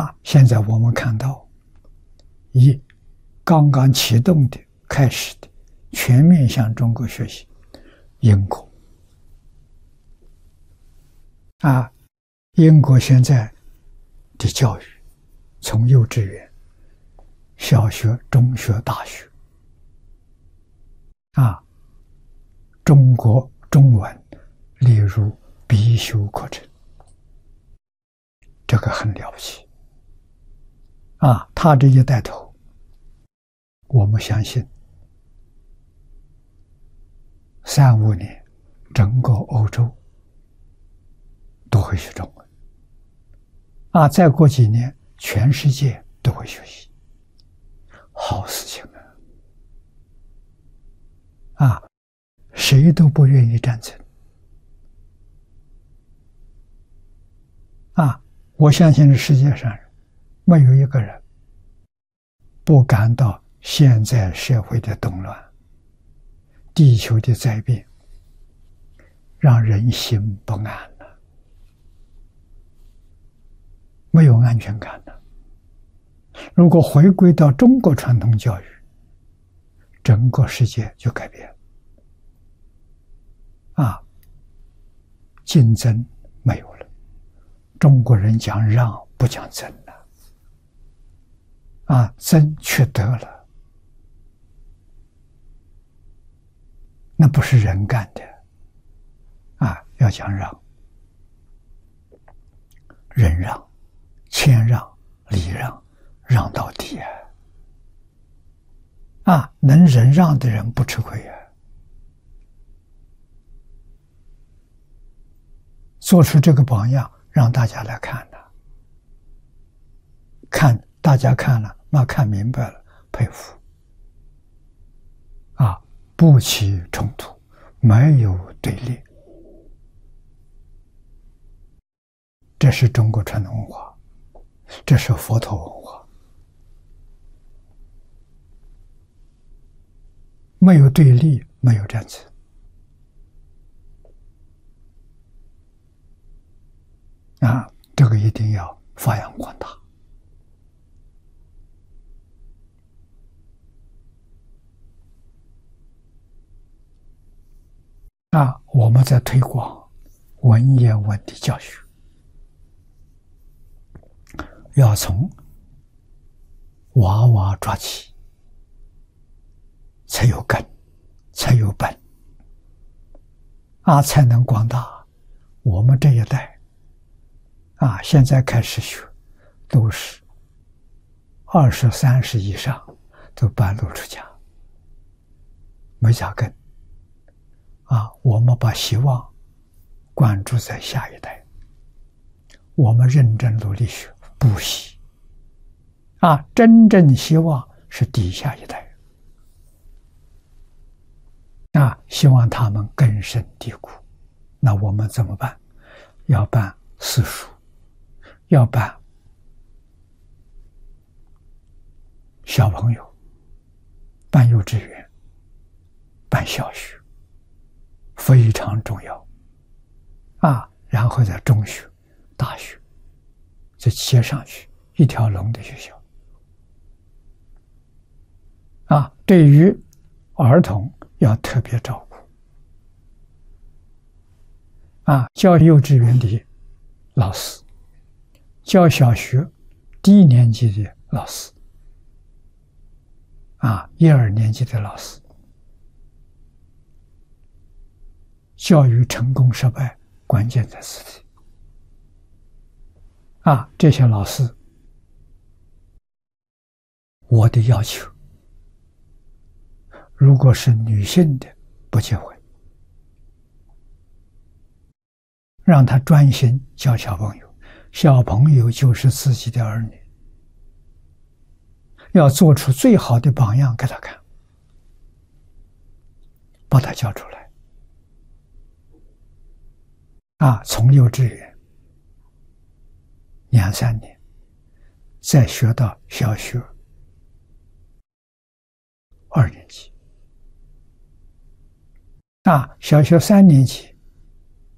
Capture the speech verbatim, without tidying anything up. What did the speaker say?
啊，现在我们看到，一刚刚启动的、开始的全面向中国学习，英国啊，英国现在的教育，从幼稚园、小学、中学、大学啊，中国中文列入必修课程，这个很了不起啊！他这一带头，我们相信三五年，整个欧洲都会学中文啊！再过几年，全世界都会学习，好事情啊！啊，谁都不愿意战争啊！我相信世界上没有一个人不感到现在社会的动乱、地球的灾变，让人心不安了，没有安全感了。如果回归到中国传统教育，整个世界就改变了啊！竞争没有了，中国人讲让不讲争了啊，争却得了，那不是人干的啊！要讲让，忍让、谦让、礼让，让到底啊！啊，能忍让的人不吃亏啊！做出这个榜样，让大家来看了，看大家看了，那看明白了，佩服啊！不起冲突，没有对立，这是中国传统文化，这是佛陀文化。没有对立，没有战争啊！这个一定要发扬光大啊！我们在推广文言文的教学，要从娃娃抓起，才有根，才有本啊，才能广大。我们这一代啊，现在开始学，都是二十三十以上，都半路出家，没扎根啊。我们把希望关注在下一代，我们认真努力学，补习啊，真正希望是底下一代啊，希望他们根深蒂固。那我们怎么办？要办私塾，要办小朋友，办幼稚园，办小学，非常重要啊。然后在中学、大学，再接上去一条龙的学校啊。对于儿童要特别照顾啊，教幼稚园的老师，教小学低年级的老师啊，一二年级的老师，教育成功失败关键在此地啊。这些老师，我的要求，如果是女性的不结婚，让他专心教小朋友，小朋友就是自己的儿女，要做出最好的榜样给他看，把他教出来啊。从幼稚园两三年，再学到小学二年级啊，小学三年级